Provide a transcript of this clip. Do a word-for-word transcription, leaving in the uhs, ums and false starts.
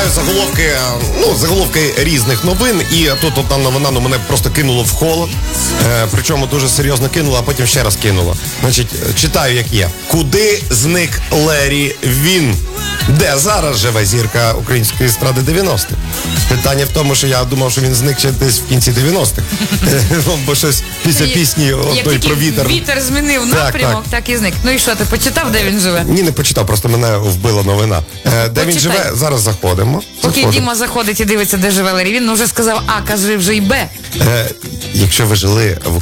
читаю заголовки, ну, заголовки різних новин, і тут одна новина, ну, мене просто кинуло в холод. Е, причому дуже серйозно кинуло, а потім ще раз кинуло. Значить, читаю, як є. Куди зник Лері Він? Де зараз живе зірка української естради дев'яностих? Питання в тому, що я думав, що він зник ще десь в кінці дев'яностих. Бо щось після пісні одної про вітер. Вітер змінив напрямок, так, так і зник. Ну і що, ти почитав, де він живе? Ні, не почитав, просто мене вбила новина. Е, де Почитай. він живе, зараз заходимо. Поки заходимо. Діма заходить і дивиться, де живе Лері Він, ну вже сказав А, кажи вже й Б. Е, якщо ви жили в